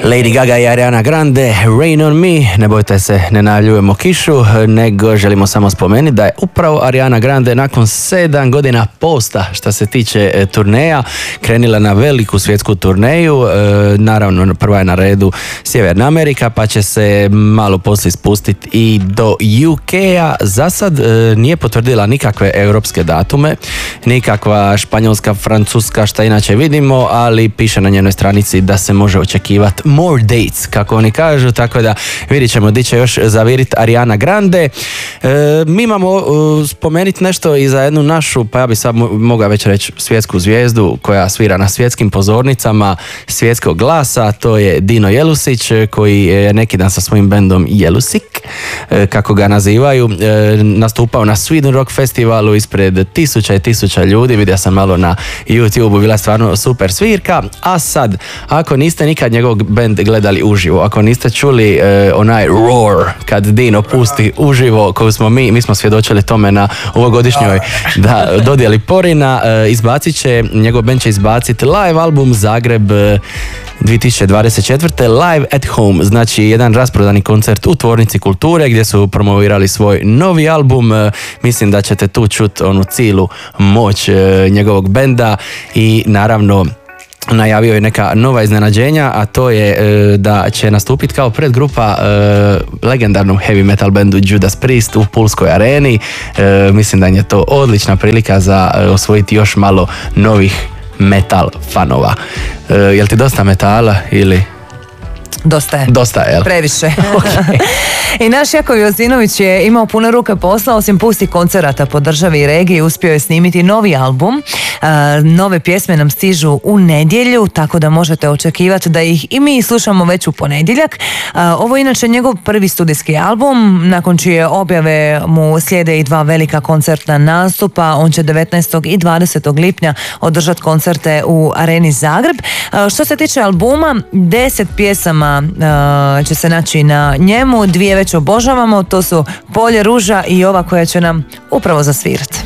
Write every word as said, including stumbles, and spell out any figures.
Lady Gaga i Ariana Grande, Rain on Me. Ne bojte se, ne najavljujemo kišu, nego želimo samo spomenuti da je upravo Ariana Grande nakon sedam godina posta što se tiče turneja krenila na veliku svjetsku turneju. Naravno, prva je na redu Sjeverna Amerika, pa će se malo poslije spustiti i do U K-a. Za sad nije potvrdila nikakve europske datume, nikakva španjolska, francuska, šta inače vidimo, ali piše na njenoj stranici da se može očekivati more dates, kako oni kažu, tako da vidit ćemo di će još zaviriti Ariana Grande. E, mi imamo uh, spomenuti nešto i za jednu našu, pa ja bi sad mogao već reći svjetsku zvijezdu koja svira na svjetskim pozornicama svjetskog glasa, to je Dino Jelusić, koji je neki dan sa svojim bendom Jelusik, e, kako ga nazivaju, e, nastupao na Sweden Rock Festivalu ispred tisuća i tisuća ljudi, vidio sam malo na YouTube, bila stvarno super svirka. A sad, ako niste nikad njegov band gledali uživo, ako niste čuli uh, onaj roar kad Dino pusti uživo, koju smo mi, mi smo svjedočili tome na ovogodišnjoj da, dodjeli Porina, uh, izbacit će, njegov band će izbaciti live album Zagreb uh, dvije tisuće dvadeset četvrte. Live at Home, znači jedan rasprodani koncert u Tvornici kulture gdje su promovirali svoj novi album. Uh, mislim da ćete tu čuti onu cijelu moć uh, njegovog benda i naravno najavio je neka nova iznenađenja, a to je e, da će nastupiti kao predgrupa e, legendarnom heavy metal bandu Judas Priest u Pulskoj areni. E, mislim da je to odlična prilika za e, osvojiti još malo novih metal fanova. E, jel ti dosta metala ili... Dosta je. Dosta je, jel? Previše. Okay. I naš Jakov Jozinović je imao pune ruke posla, osim pustih koncerata po državi i regiji, uspio je snimiti novi album. Uh, nove pjesme nam stižu u nedjelju, tako da možete očekivati da ih i mi slušamo već u ponedjeljak. Uh, ovo je inače njegov prvi studijski album, nakon čije objave mu slijede i dva velika koncertna nastupa. On će devetnaestog i dvadesetog lipnja održati koncerte u Areni Zagreb. Uh, što se tiče albuma, deset pjesama Uh, će se naći na njemu, dvije već obožavamo, to su Polje ruža i ova koja će nam upravo zasvirati.